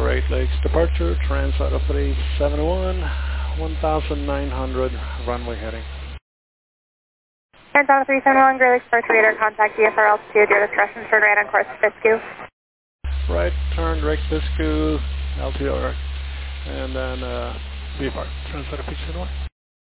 Great Lakes departure, transfer of 371, 1900, runway heading. Transfer 371, Great Lakes departure radar, contact DFR altitude, your discretion, turn right on course Biscu. Right, turn direct Biscu, LTR, and then VFR, transfer of 601.